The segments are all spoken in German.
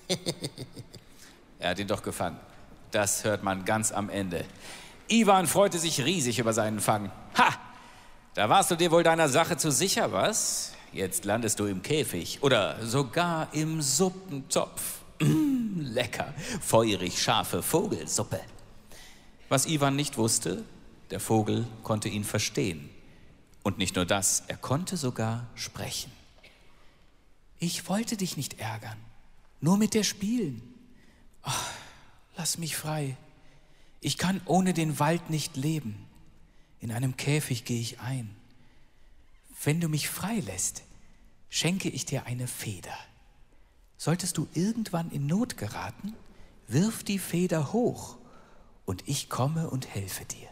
Er hat ihn doch gefangen. Das hört man ganz am Ende. Iwan freute sich riesig über seinen Fang. Ha! Da warst du dir wohl deiner Sache zu sicher, was? Jetzt landest du im Käfig oder sogar im Suppentopf. Lecker, feurig scharfe Vogelsuppe. Was Iwan nicht wusste, der Vogel konnte ihn verstehen. Und nicht nur das, er konnte sogar sprechen. Ich wollte dich nicht ärgern, nur mit dir spielen. Ach, lass mich frei. Ich kann ohne den Wald nicht leben. In einem Käfig gehe ich ein. Wenn du mich frei lässt, schenke ich dir eine Feder. Solltest du irgendwann in Not geraten, wirf die Feder hoch und ich komme und helfe dir.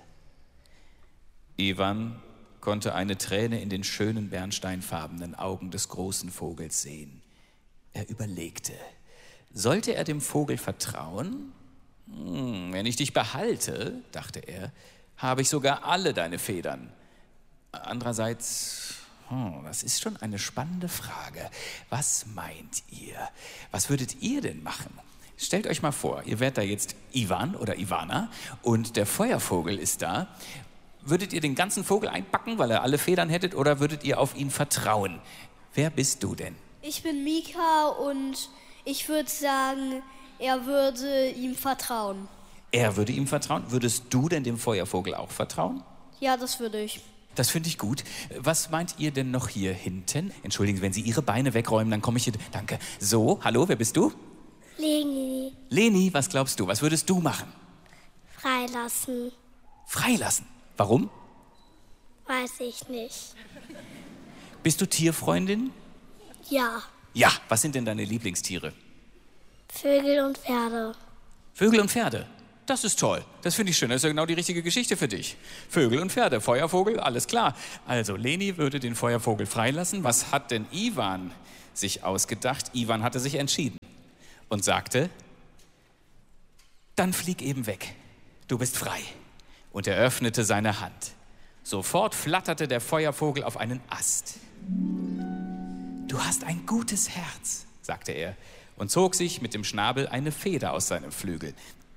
Iwan konnte eine Träne in den schönen bernsteinfarbenen Augen des großen Vogels sehen. Er überlegte, sollte er dem Vogel vertrauen? Wenn ich dich behalte, dachte er, habe ich sogar alle deine Federn. Andererseits, das ist schon eine spannende Frage. Was meint ihr? Was würdet ihr denn machen? Stellt euch mal vor, ihr wärt da jetzt Iwan oder Ivana und der Feuervogel ist da. Würdet ihr den ganzen Vogel einpacken, weil er alle Federn hättet, oder würdet ihr auf ihn vertrauen? Wer bist du denn? Ich bin Mika und ich würde sagen, er würde ihm vertrauen. Er würde ihm vertrauen? Würdest du denn dem Feuervogel auch vertrauen? Ja, das würde ich. Das finde ich gut. Was meint ihr denn noch hier hinten? Entschuldigen Sie, wenn Sie Ihre Beine wegräumen, dann komme ich hier... Danke. So, hallo, wer bist du? Leni. Leni, was glaubst du? Was würdest du machen? Freilassen. Freilassen? Warum? Weiß ich nicht. Bist du Tierfreundin? Ja. Ja, was sind denn deine Lieblingstiere? Vögel und Pferde. Vögel und Pferde. Das ist toll. Das finde ich schön. Das ist ja genau die richtige Geschichte für dich. Vögel und Pferde, Feuervogel, alles klar. Also Leni würde den Feuervogel freilassen. Was hat denn Iwan sich ausgedacht? Iwan hatte sich entschieden und sagte, dann flieg eben weg. Du bist frei. Und er öffnete seine Hand. Sofort flatterte der Feuervogel auf einen Ast. Du hast ein gutes Herz, sagte er und zog sich mit dem Schnabel eine Feder aus seinem Flügel.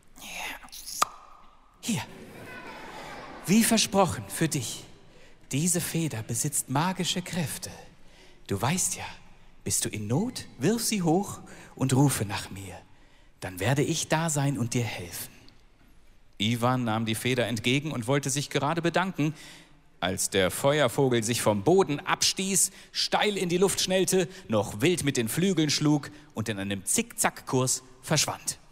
Hier, wie versprochen, für dich. Diese Feder besitzt magische Kräfte. Du weißt ja, bist du in Not, wirf sie hoch und rufe nach mir. Dann werde ich da sein und dir helfen. Iwan nahm die Feder entgegen und wollte sich gerade bedanken, als der Feuervogel sich vom Boden abstieß, steil in die Luft schnellte, noch wild mit den Flügeln schlug und in einem Zickzackkurs verschwand.